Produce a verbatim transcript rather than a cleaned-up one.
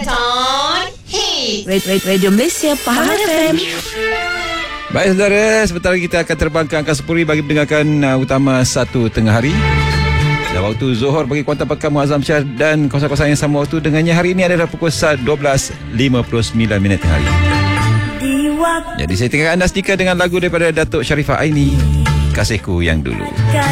Carlton Hits Radio Malaysia Pahang F M. Baik saudara, sebentar lagi kita akan terbang ke angkasa puri bagi mendengarkan uh, utama satu tengah hari. Dan waktu Zohor bagi Kuantan Pakar Muazzam Syah dan kawasan-kawasan yang sama waktu dengannya hari ini adalah pukul dua belas lima puluh sembilan minit tengah hari. Jadi saya tinggalkan anda setika dengan lagu daripada Datuk Sharifah Aini, Kasihku Yang Dulu.